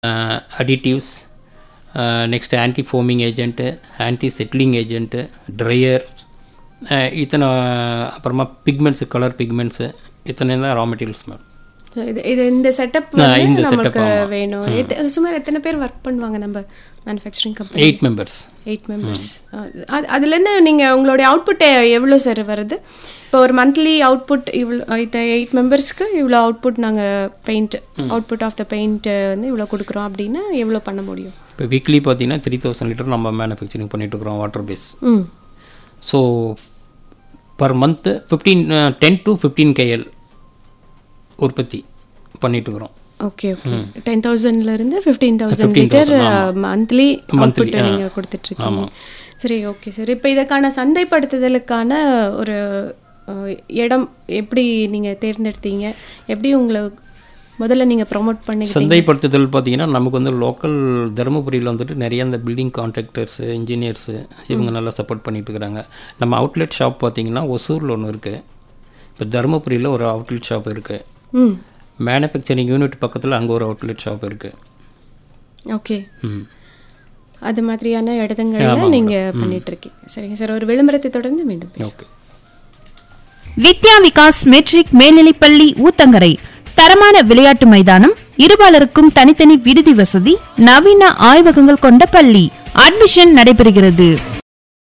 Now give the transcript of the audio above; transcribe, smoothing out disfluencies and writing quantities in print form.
additives, next anti-foaming agent, anti-settling agent, dryer, இத்தனை அப்புறமா பிக்மெண்ட்ஸு, colour பிக்மெண்ட்ஸு, இத்தனை தான் ரா மெட்டீரியல்ஸ் மேம். இது இந்த செட்டப் நமக்கு வேணும். சுமார் எத்தனை பேர் ஒர்க் பண்ணுவாங்க நம்ம மேனுஃபேக்சரிங் கம்பெனி? 8 members. 8 members. அதுலேருந்து நீங்கள் உங்களுடைய அவுட்புட் எவ்வளோ சார் வருது? இப்போ ஒரு மந்த்லி அவுட்புட் இவ்வளோ, 8 மெம்பர்ஸ்க்கு இவ்வளோ அவுட்புட் நாங்கள் paint output of the paint வந்து இவ்வளோ கொடுக்குறோம் அப்படின்னா எவ்வளோ பண்ண முடியும்? இப்போ வீக்லி பார்த்தீங்கன்னா 3000 லிட்டர் நம்ம மேனுஃபேக்சரிங் பண்ணிட்டு இருக்கிறோம் water base. So per month 10 to 15 KL உற்பத்தி பண்ணிட்டு இருக்கிறோம். Okay okay. 10,000லேருந்து 15,000 litre monthly output நீங்கள் கொடுத்துட்ருக்கீங்க. சரி, ஓகே சார். இப்போ இதற்கான சந்தைப்படுத்துதலுக்கான ஒரு இடம் எப்படி நீங்கள் தேர்ந்தெடுத்தீங்க? எப்படி உங்களை முதல்ல நீங்கள் ப்ரொமோட் பண்ணி? சந்தைப்படுத்துதல் பார்த்தீங்கன்னா நமக்கு வந்து லோக்கல் தருமபுரியில் வந்துட்டு நிறைய இந்த பில்டிங் கான்ட்ராக்டர்ஸு, இன்ஜினியர்ஸு இவங்க நல்லா சப்போர்ட் பண்ணிட்டு இருக்கிறாங்க. நம்ம அவுட்லெட் ஷாப் பார்த்தீங்கன்னா ஒசூரில் ஒன்று இருக்குது. இப்போ தருமபுரியில் ஒரு அவுட்லெட் ஷாப் இருக்குது. மேனுஃபேக்சரிங் யூனிட் பக்கத்தில் அங்கே ஒரு அவுட்லெட் ஷாப் இருக்குது. ஓகே. அது மாதிரியான இடங்களில் நீங்கள் பண்ணிகிட்ருக்கீங்க. சரிங்க சார். ஒரு விளம்பரத்தை தொடர்ந்து மீண்டும். ஓகே. வித்யா விகாஸ் மெட்ரிக் மேல்நிலைப்பள்ளி ஊத்தங்கரை. தரமான விளையாட்டு மைதானம், இருபாலருக்கும் தனித்தனி விடுதி வசதி, நவீன ஆய்வகங்கள் கொண்ட பள்ளி. அட்மிஷன் நடைபெறுகிறது.